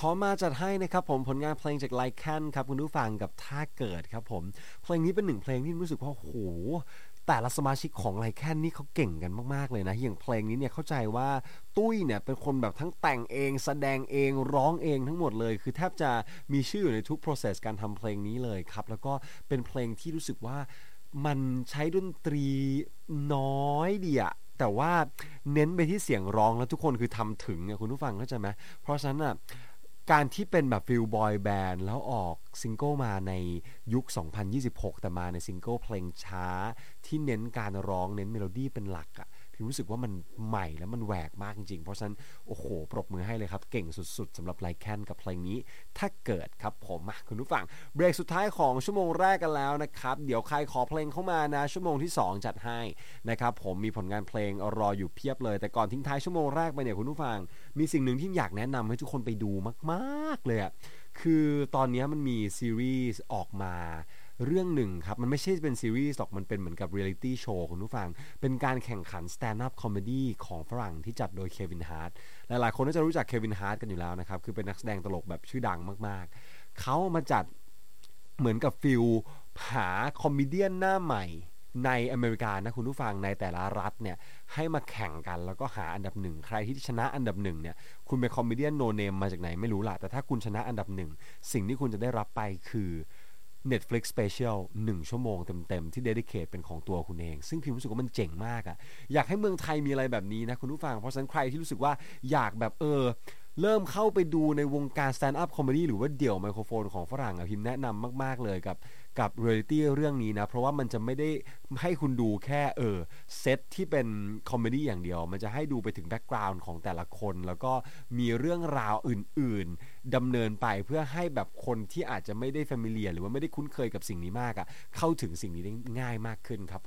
ขอมาจัดให้นะครับผมผลงานเพลงจากไลแคนครับคุณผู้ฟังกับถ้าเกิดครับผมเพลงนี้เป็นหนึ่งเพลงที่รู้สึกว่าโอ้โหแต่ละสมาชิกของไลแคนนี่เขาเก่งกันมากๆเลยนะอย่างเพลงนี้เนี่ยเข้าใจว่าตุ้ยเนี่ยเป็นคนแบบทั้งแต่งเองแสดงเองร้องเองทั้งหมดเลยคือแทบจะมีชื่ออยู่ในทุก process การทำเพลงนี้เลยครับแล้วก็เป็นเพลงที่รู้สึกว่ามันใช้ดนตรีน้อยดีอะแต่ว่าเน้นไปที่เสียงร้องแล้วทุกคนคือทำถึงคุณผู้ฟังเข้าใจไหมเพราะฉะนั้นอ่ะการที่เป็นแบบฟิลบอยแบนด์แล้วออกซิงเกิลมาในยุค2026แต่มาในซิงเกิลเพลงช้าที่เน้นการร้องเน้นเมโลดี้เป็นหลักอ่ะพี่รู้สึกว่ามันใหม่แล้วมันแหวกมากจริงๆเพราะฉะนั้นโอ้โหปรบมือให้เลยครับเก่งสุดๆสำหรับไลแคนกับเพลงนี้ถ้าเกิดครับผมคุณผู้ฟังเบรกสุดท้ายของชั่วโมงแรกกันแล้วนะครับเดี๋ยวใครขอเพลงเข้ามานะชั่วโมงที่2จัดให้นะครับผมมีผลงานเพลงรออยู่เพียบเลยแต่ก่อนทิ้งท้ายชั่วโมงแรกไปเนี่ยคุณผู้ฟังมีสิ่งหนึ่งที่อยากแนะนำให้ทุกคนไปดูมากๆเลยอ่ะคือตอนนี้มันมีซีรีส์ออกมาเรื่องหนึ่งครับมันไม่ใช่เป็นซีรีส์หรอกมันเป็นเหมือนกับเรียลิตี้โชว์คุณผู้ฟังเป็นการแข่งขันสแตนด์อัพคอมเมดี้ของฝรั่งที่จัดโดยเควินฮาร์ทหลายๆคนน่าจะรู้จักเควินฮาร์ทกันอยู่แล้วนะครับคือเป็นนักแสดงตลกแบบชื่อดังมากๆเขามาจัดเหมือนกับฟิลหาคอมเมเดี้หน้าใหม่ในอเมริกานะคุณผู้ฟังในแต่ละรัฐเนี่ยให้มาแข่งกันแล้วก็หาอันดับหนึ่งใครที่ชนะอันดับหนึ่งเนี่ยคุณเป็นคอมเมเดี้โนเนมมาจากไหนไม่รู้ล่ะแต่ถ้าคุณชนะอันดับหนึ่งสิ่งที่คุณจะได้รับไปคือ Netflix Special 1 ชั่วโมงเต็มๆที่ dedicate เป็นของตัวคุณเองซึ่งพิมรู้สึกว่ามันเจ๋งมากอะอยากให้เมืองไทยมีอะไรแบบนี้นะคุณผู้ฟังเพราะฉะนั้นใครที่รู้สึกว่าอยากแบบเริ่มเข้าไปดูในวงการ stand up comedy หรือว่าเดี่ยวไมโครโฟนของฝรั่งพิมแนะนำมากๆเลยกับเรียลิตี้เรื่องนี้นะเพราะว่ามันจะไม่ได้ให้คุณดูแค่เซตที่เป็นคอมเมดี้อย่างเดียวมันจะให้ดูไปถึงแบ็กกราวน์ของแต่ละคนแล้วก็มีเรื่องราวอื่นๆดำเนินไปเพื่อให้แบบคนที่อาจจะไม่ได้ familiar หรือว่าไม่ได้คุ้นเคยกับสิ่งนี้มากเข้าถึงสิ่งนี้ได้ง่ายมากขึ้นครับ